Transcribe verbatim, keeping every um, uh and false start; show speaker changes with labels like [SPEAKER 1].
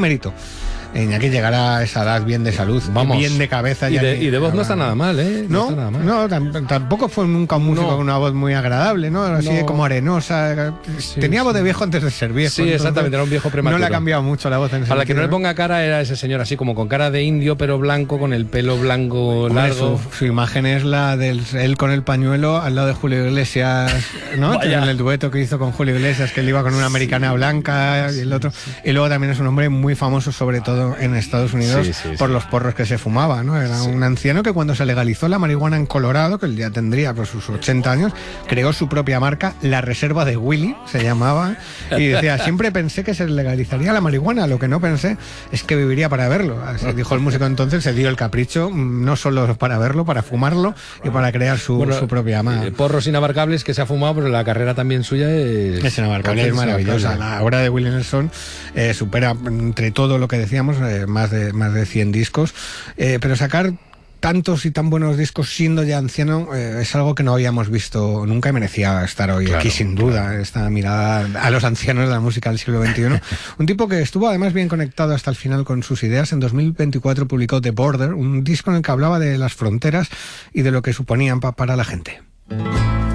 [SPEAKER 1] mérito en que llegará a esa edad bien de salud,
[SPEAKER 2] Vamos.
[SPEAKER 1] bien de cabeza.
[SPEAKER 2] Y
[SPEAKER 1] ya
[SPEAKER 2] de,
[SPEAKER 1] que,
[SPEAKER 2] y de voz no está nada mal, ¿eh?
[SPEAKER 1] No,
[SPEAKER 2] no, está nada mal.
[SPEAKER 1] no tam- tampoco fue nunca un músico
[SPEAKER 2] No.
[SPEAKER 1] con una voz muy agradable, ¿no? Así
[SPEAKER 2] No.
[SPEAKER 1] como arenosa.
[SPEAKER 2] Sí,
[SPEAKER 1] Tenía
[SPEAKER 2] sí.
[SPEAKER 1] voz de viejo antes de ser viejo.
[SPEAKER 2] Sí, exactamente, era un viejo prematuro.
[SPEAKER 1] No le ha cambiado mucho la voz en ese
[SPEAKER 2] Para que no le
[SPEAKER 1] sentido,
[SPEAKER 2] ponga cara, era ese señor así como con cara de indio, pero blanco, con el pelo blanco
[SPEAKER 1] Hombre,
[SPEAKER 2] largo.
[SPEAKER 1] Su, su imagen es la de él con el pañuelo al lado de Julio Iglesias, ¿no?
[SPEAKER 2] Vaya.
[SPEAKER 1] En el dueto que hizo con Julio Iglesias, que él iba con una americana blanca y el otro. Y luego también es un hombre muy famoso, sobre todo en Estados Unidos,
[SPEAKER 2] Sí, sí,
[SPEAKER 1] por
[SPEAKER 2] sí.
[SPEAKER 1] los porros que se fumaba, ¿no? Era un anciano que cuando se legalizó la marihuana en Colorado, que él ya tendría pues, sus ochenta años, creó su propia marca, La Reserva de Willy, se llamaba, y decía, siempre pensé que se legalizaría la marihuana, lo que no pensé es que viviría para verlo. Así dijo el músico entonces, se dio el capricho, no solo para verlo, para fumarlo y para crear su,
[SPEAKER 2] Bueno,
[SPEAKER 1] su propia marca.
[SPEAKER 2] eh, porros inabarcables que se ha fumado, pero la carrera también suya es...
[SPEAKER 1] Es inabarcable, es maravillosa. La obra de Willie Nelson eh, supera entre todo lo que decíamos, eh, más de más de cien discos, eh, pero sacar tantos y tan buenos discos siendo ya anciano eh, es algo que no habíamos visto nunca y merecía estar hoy
[SPEAKER 2] Claro,
[SPEAKER 1] aquí sin duda,
[SPEAKER 2] claro.
[SPEAKER 1] esta mirada a los ancianos de la música del siglo veintiuno. Un tipo que estuvo además bien conectado hasta el final con sus ideas. En dos mil veinticuatro publicó The Border, un disco en el que hablaba de las fronteras y de lo que suponían pa- para la gente.